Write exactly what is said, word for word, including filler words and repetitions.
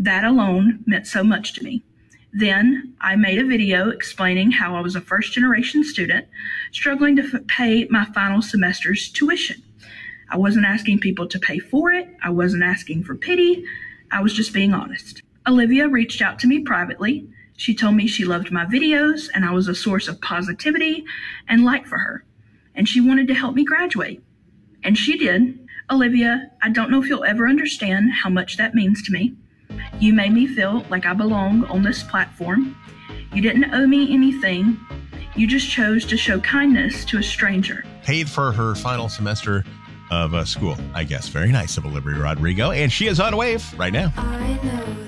That alone meant so much to me. Then I made a video explaining how I was a first-generation student struggling to f- pay my final semester's tuition. I wasn't asking people to pay for it. I wasn't asking for pity. I was just being honest. Olivia reached out to me privately. She told me she loved my videos and I was a source of positivity and light for her. And she wanted to help me graduate. And she did. Olivia, I don't know if you'll ever understand how much that means to me. You made me feel like I belong on this platform. You didn't owe me anything. You just chose to show kindness to a stranger. Paid for her final semester of uh, school, I guess. Very nice of Olivia Rodrigo. And she is on Wave right now. I know.